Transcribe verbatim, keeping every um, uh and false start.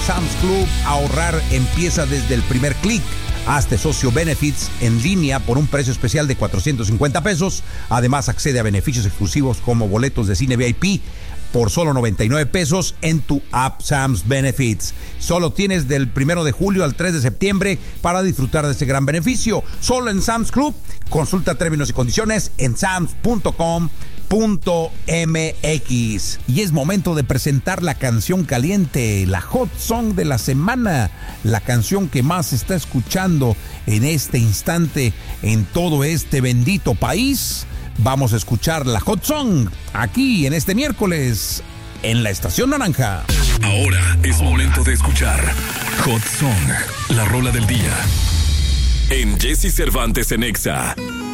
Sam's Club, ahorrar empieza desde el primer clic. Hazte socio Benefits en línea por un precio especial de cuatrocientos cincuenta pesos. Además, accede a beneficios exclusivos como boletos de cine V I P por solo noventa y nueve pesos en tu app Sam's Benefits. Solo tienes del primero de julio al tres de septiembre para disfrutar de este gran beneficio. Solo en Sam's Club. Consulta términos y condiciones en sams punto com punto m x. Y es momento de presentar la canción caliente, la Hot Song de la semana, la canción que más se está escuchando en este instante en todo este bendito país. Vamos a escuchar la Hot Song aquí en este miércoles en la Estación Naranja. Ahora es momento de escuchar Hot Song, la rola del día en Jesse Cervantes en Exa.